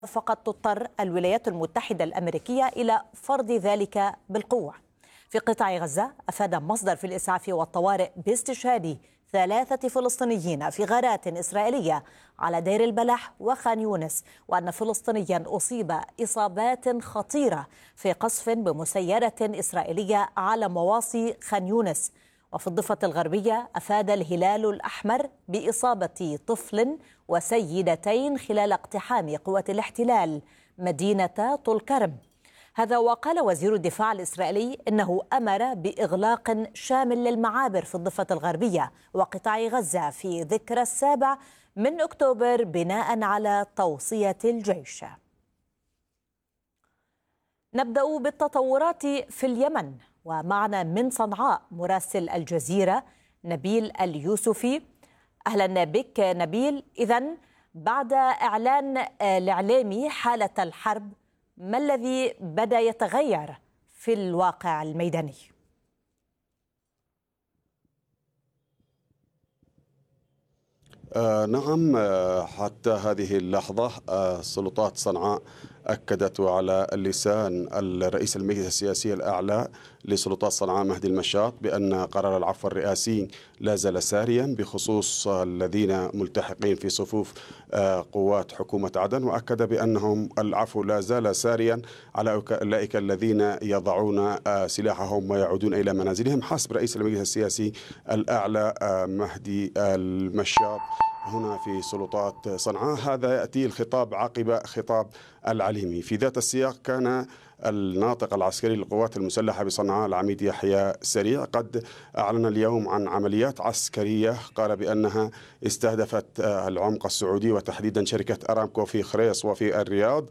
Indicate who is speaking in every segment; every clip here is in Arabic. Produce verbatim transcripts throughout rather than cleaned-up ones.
Speaker 1: فقد تضطر الولايات المتحدة الأمريكية إلى فرض ذلك بالقوة. في قطاع غزة أفاد مصدر في الإسعاف والطوارئ باستشهاد ثلاثة فلسطينيين في غارات إسرائيلية على دير البلح وخان يونس، وأن فلسطينيا أصيب إصابات خطيرة في قصف بمسيرة إسرائيلية على مواصي خان يونس. وفي الضفة الغربية أفاد الهلال الأحمر بإصابة طفل وسيدتين خلال اقتحام قوات الاحتلال مدينة طول كرم. هذا وقال وزير الدفاع الإسرائيلي إنه أمر بإغلاق شامل للمعابر في الضفة الغربية وقطاع غزة في ذكرى السابع من أكتوبر بناء على توصية الجيش. نبدأ بالتطورات في اليمن، ومعنا من صنعاء مراسل الجزيرة نبيل اليوسفي. أهلا بك نبيل. إذن بعد إعلان الإعلامي حالة الحرب، ما الذي بدأ يتغير في الواقع الميداني؟
Speaker 2: آه نعم، آه حتى هذه اللحظة آه سلطات صنعاء أكدت على لسان الرئيس المجلس السياسي الأعلى لسلطات صنعاء مهدي المشاط بأن قرار العفو الرئاسي لا زال ساريا بخصوص الذين ملتحقين في صفوف آه قوات حكومة عدن، وأكد بأنهم العفو لا زال ساريا على أولئك الذين يضعون آه سلاحهم ويعودون إلى منازلهم. حسب رئيس المجلس السياسي الأعلى آه مهدي المشاط هنا في سلطات صنعاء، هذا يأتي الخطاب عقب خطاب العليمي. في ذات السياق كان الناطق العسكري للقوات المسلحة بصنعاء العميد يحيى سريع قد أعلن اليوم عن عمليات عسكرية قال بأنها استهدفت العمق السعودي وتحديدا شركة أرامكو في خريص وفي الرياض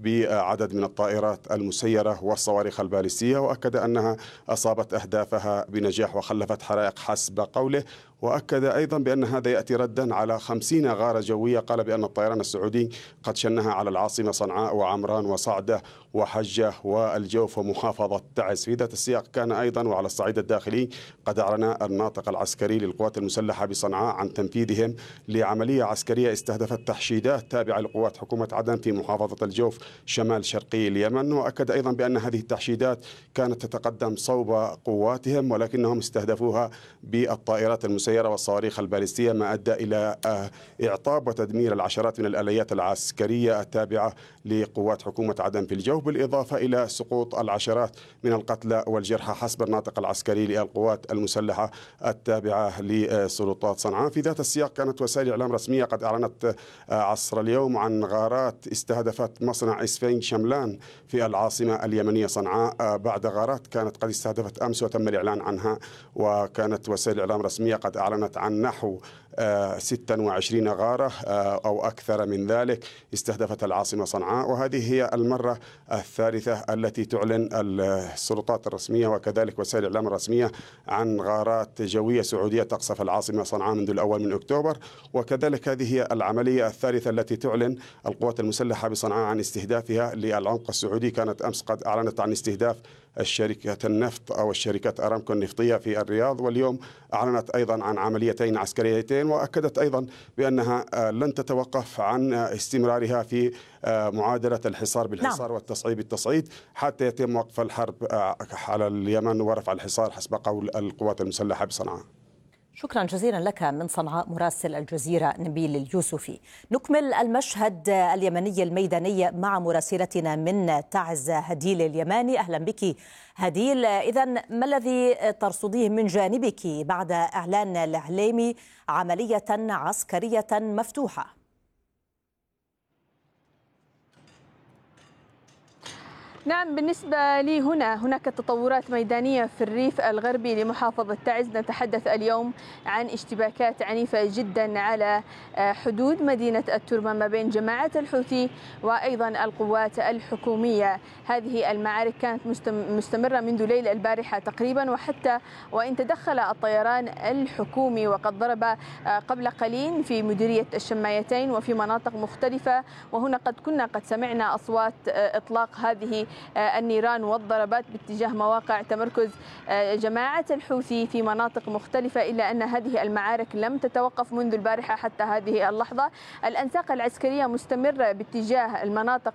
Speaker 2: بعدد من الطائرات المسيرة والصواريخ البالستية، وأكد أنها أصابت أهدافها بنجاح وخلفت حرائق حسب قوله. وأكد أيضا بأن هذا يأتي ردا على خمسين غارة جوية قال بأن الطيران السعودي قد شنها على العاصمة صنعاء وعمران وصعدة وحجة والجوف ومحافظة تعز. في ذات السياق كان أيضا وعلى الصعيد الداخلي قد أعلن الناطق العسكري للقوات المسلحة بصنعاء عن تنفيذهم لعملية عسكرية استهدفت تحشيدات تابعة لقوات حكومة عدن في محافظة الجوف شمال شرقي اليمن. وأكد أيضا بأن هذه التحشيدات كانت تتقدم صوب قواتهم ولكنهم استهدفوها بالطائرات المسيرة والصواريخ البالستية، ما أدى إلى إعطاب وتدمير العشرات من الآليات العسكرية التابعة لقوات حكومة عدن في الجو، بالإضافة إلى سقوط العشرات من القتلى والجرحى حسب الناطق العسكري للقوات المسلحة التابعة لسلطات صنعاء. في ذات السياق كانت وسائل إعلام رسمية قد أعلنت عصر اليوم عن غارات استهدفت مصنع إسفين شملان في العاصمة اليمنية صنعاء بعد غارات كانت قد استهدفت أمس وتم الإعلان عنها. وكانت وسائل إعلام رسمية قد أعلنت عن نحو ستة وعشرين غارة أو أكثر من ذلك استهدفت العاصمة صنعاء، وهذه هي المرة الثالثة التي تعلن السلطات الرسمية وكذلك وسائل الإعلام الرسمية عن غارات جوية سعودية تقصف العاصمة صنعاء منذ الأول من أكتوبر. وكذلك هذه هي العملية الثالثة التي تعلن القوات المسلحة بصنعاء عن استهدافها للعمق السعودي. كانت أمس قد أعلنت عن استهداف الشركة النفط أو الشركة أرامكو النفطية في الرياض، واليوم أعلنت أيضا عن عمليتين عسكريتين، وأكدت أيضا بأنها لن تتوقف عن استمرارها في معادلة الحصار بالحصار نعم. والتصعيد بالتصعيد حتى يتم وقف الحرب على اليمن ورفع الحصار حسب قول القوات المسلحة بصنعاء.
Speaker 1: شكرا جزيلا لك من صنعاء مراسل الجزيرة نبيل اليوسفي. نكمل المشهد اليمني الميداني مع مراسلتنا من تعز هديل اليماني. أهلا بك هديل. إذن ما الذي ترصديه من جانبك بعد إعلان الإعلامي عملية عسكرية مفتوحة؟
Speaker 3: نعم، بالنسبة لي هنا هناك تطورات ميدانية في الريف الغربي لمحافظة تعز. نتحدث اليوم عن اشتباكات عنيفة جدا على حدود مدينة التربة ما بين جماعة الحوثي وأيضا القوات الحكومية. هذه المعارك كانت مستمرة منذ ليل البارحة تقريبا، وحتى وإن تدخل الطيران الحكومي وقد ضرب قبل قليل في مديرية الشمايتين وفي مناطق مختلفة. وهنا قد كنا قد سمعنا أصوات إطلاق هذه النيران والضربات باتجاه مواقع تمركز جماعة الحوثي في مناطق مختلفة، إلا أن هذه المعارك لم تتوقف منذ البارحة حتى هذه اللحظة. الأنساق العسكرية مستمرة باتجاه المناطق